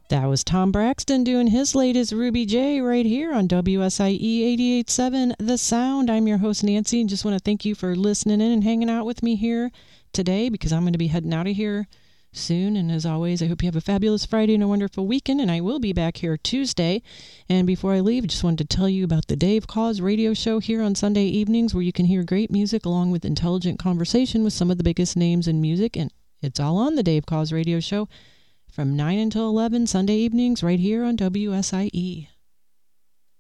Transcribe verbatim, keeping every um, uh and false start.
That was Tom Braxton doing his latest Ruby J right here on W S I E eighty-eight point seven The Sound. I'm your host, Nancy, and just want to thank you for listening in and hanging out with me here today because I'm going to be heading out of here soon. And as always, I hope you have a fabulous Friday and a wonderful weekend, and I will be back here Tuesday. And before I leave, I just wanted to tell you about the Dave Cause radio show here on Sunday evenings where you can hear great music along with intelligent conversation with some of the biggest names in music. And it's all on the Dave Cause radio show from nine until eleven Sunday evenings right here on W S I E.